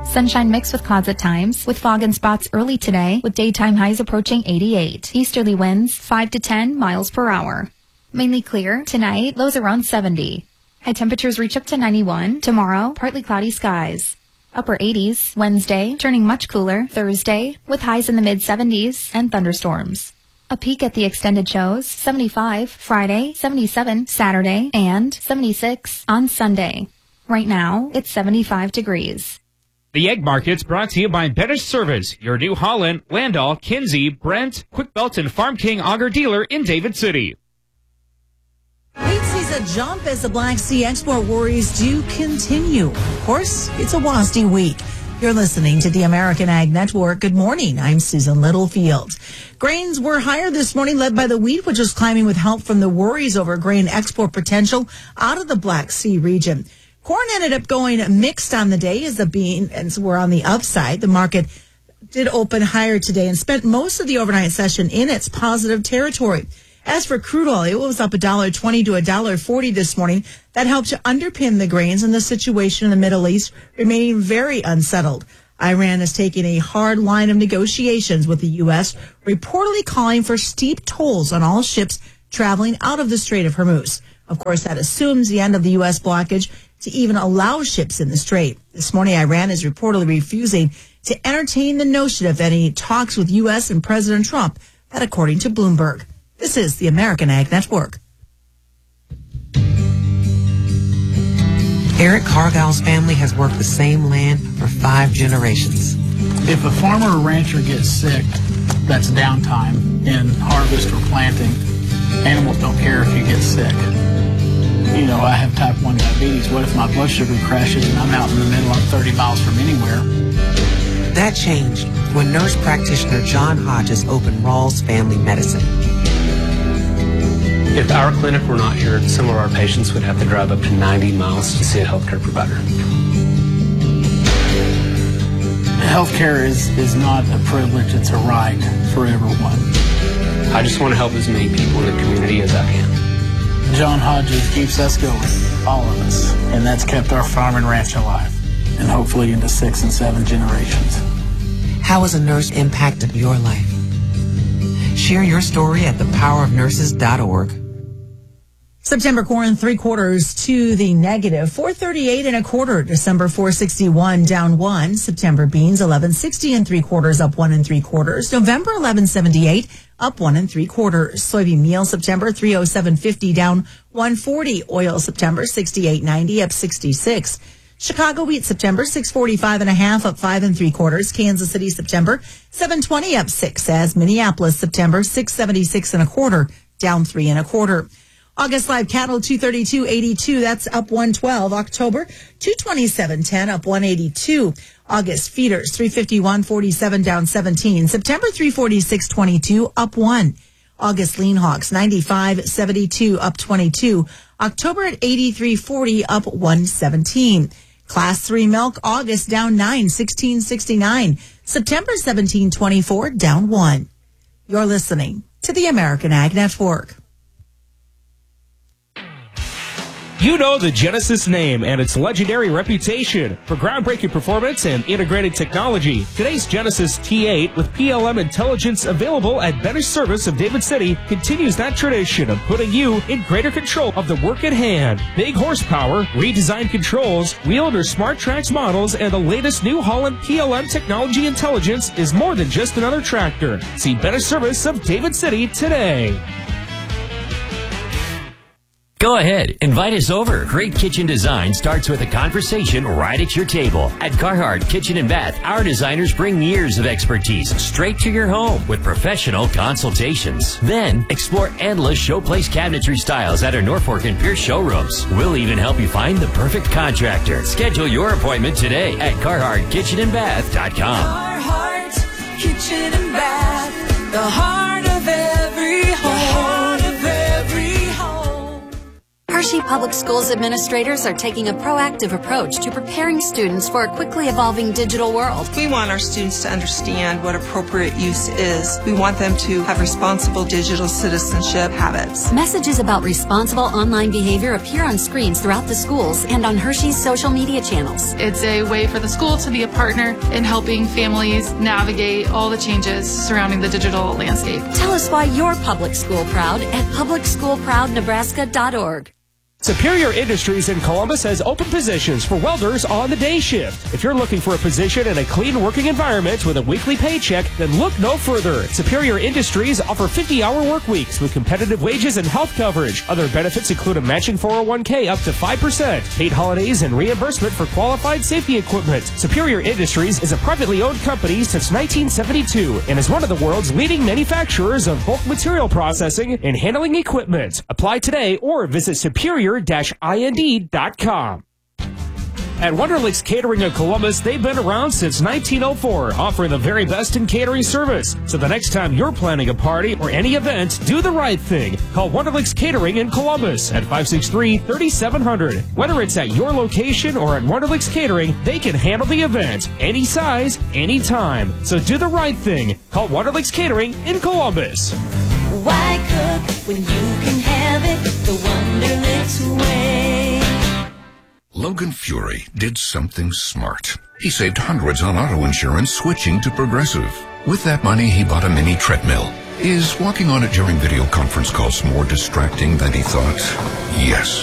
Sunshine mixed with clouds at times, with fog and spots early today, with daytime highs approaching 88. Easterly winds 5 to 10 miles per hour. Mainly clear. Tonight, lows around 70. High temperatures reach up to 91. Tomorrow, partly cloudy skies. Upper 80s. Wednesday, turning much cooler. Thursday, with highs in the mid-70s and thunderstorms. A peak at the extended shows, 75 Friday, 77 Saturday, and 76 on Sunday. Right now, it's 75 degrees. The Egg Market's brought to you by Better Service, your New Holland, Landau, Kinsey, Brent, Quick Belt, and Farm King Auger dealer in David City. Wheat sees a jump as the Black Sea export worries do continue. Of course, it's a WASDE week. You're listening to the American Ag Network. Good morning. I'm Susan Littlefield. Grains were higher this morning, led by the wheat, which is climbing with help from the worries over grain export potential out of the Black Sea region. Corn ended up going mixed on the day as the beans were on the upside. The market did open higher today and spent most of the overnight session in its positive territory. As for crude oil, it was up $1.20 to $1.40 this morning. That helped to underpin the grains, and the situation in the Middle East remaining very unsettled. Iran is taking a hard line of negotiations with the U.S., reportedly calling for steep tolls on all ships traveling out of the Strait of Hormuz. Of course, that assumes the end of the U.S. blockage to even allow ships in the strait. This morning, Iran is reportedly refusing to entertain the notion of any talks with U.S. and President Trump, that according to Bloomberg. This is the American Ag Network. Eric Cargill's family has worked the same land for 5 generations. If a farmer or rancher gets sick, that's downtime in harvest or planting. Animals don't care if you get sick. You know, I have type 1 diabetes. What if my blood sugar crashes and I'm out in the middle, I'm 30 miles from anywhere? That changed when nurse practitioner John Hodges opened Rawls Family Medicine. If our clinic were not here, some of our patients would have to drive up to 90 miles to see a healthcare provider. Healthcare is not a privilege, it's a right for everyone. I just want to help as many people in the community as I can. John Hodges keeps us going, all of us, and that's kept our farm and ranch alive, and hopefully into 6 and 7 generations. How has a nurse impacted your life? Share your story at thepowerofnurses.org. September corn 3/4 to the negative, 438 1/4. December 461 down 1. September beans 1160 3/4 up 1 3/4. November 1178 up 1 3/4. Soybean meal September 307.50 down 140. Oil September 68.90 up 66. Chicago wheat September 645.5 up 5 3/4. Kansas City September 720 up 6. As Minneapolis September 676 1/4 down 3 1/4. August live cattle 232.82, that's up 112. October 227.10 up 182. August feeders 351.47 down 17. September 346.22 up 1. August lean hogs 95.72 up 22. October at 83.40 up 117. Class 3 milk August down 9, 16.69. September 17.24 down 1. You're listening to the American Ag Network. You know the Genesis name and its legendary reputation for groundbreaking performance and integrated technology. Today's Genesis T8 with PLM intelligence available at Better Service of David City continues that tradition of putting you in greater control of the work at hand. Big horsepower, redesigned controls, wheeled or smart tracks models, and the latest New Holland PLM technology intelligence is more than just another tractor. See Better Service of David City today. Go ahead, invite us over. Great kitchen design starts with a conversation right at your table. At Carhartt Kitchen and Bath, our designers bring years of expertise straight to your home with professional consultations. Then, explore endless showplace cabinetry styles at our Norfolk and Pierce showrooms. We'll even help you find the perfect contractor. Schedule your appointment today at CarharttKitchenandBath.com. Carhartt Kitchen and Bath, the heart of every home. Hershey Public Schools administrators are taking a proactive approach to preparing students for a quickly evolving digital world. We want our students to understand what appropriate use is. We want them to have responsible digital citizenship habits. Messages about responsible online behavior appear on screens throughout the schools and on Hershey's social media channels. It's a way for the school to be a partner in helping families navigate all the changes surrounding the digital landscape. Tell us why you're public school proud at publicschoolproudnebraska.org. Superior Industries in Columbus has open positions for welders on the day shift. If you're looking for a position in a clean working environment with a weekly paycheck, then look no further. Superior Industries offer 50-hour work weeks with competitive wages and health coverage. Other benefits include a matching 401k up to 5%, paid holidays, and reimbursement for qualified safety equipment. Superior Industries is a privately owned company since 1972 and is one of the world's leading manufacturers of bulk material processing and handling equipment. Apply today or visit superior-ind.com. At Wonderlicks Catering of Columbus, they've been around since 1904, offering the very best in catering service. So the next time you're planning a party or any event, do the right thing. Call Wonderlicks Catering in Columbus at 563-3700. Whether it's at your location or at Wonderlicks Catering, they can handle the event, any size, anytime. So do the right thing. Call Wonderlicks Catering in Columbus. Why cook when you can have it the Wonderlicks way? Logan Fury did something smart. He saved hundreds on auto insurance switching to Progressive. With that money, he bought a mini treadmill. Is walking on it during video conference calls more distracting than he thought? Yes.